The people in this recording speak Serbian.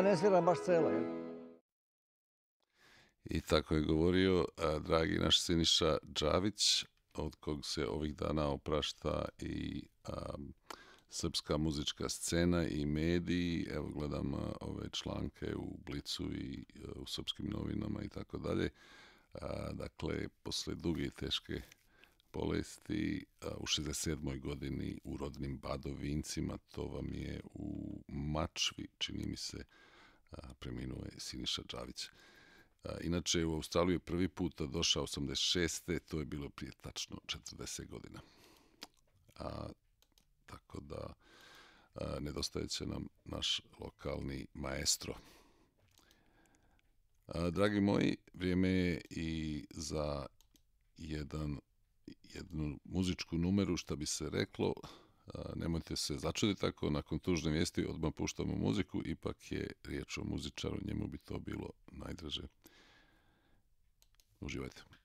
ne sviram baš celo. I tako je govorio dragi naš Siniša Džavić, od kog se ovih dana oprašta i srpska muzička scena i mediji. Evo gledam ove članke u Blicu i u srpskim novinama i tako dalje. Dakle, posle duge i teške bolesti u 67. godini u rodnim Badovincima, to vam je u Mačvi, čini mi se, preminuo je Siniša Džavić. Inače, u Australiju je prvi puta došao 86. To je bilo prije tačno 40 godina. Tako da nedostaje će nam naš lokalni maestro. Dragi moji, vrijeme je i za jednu muzičku numeru, što bi se reklo. Nemojte se začuditi tako, nakon tužne vijesti odmah puštamo muziku, ipak je riječ o muzičaru, njemu bi to bilo najdraže. Uživajte.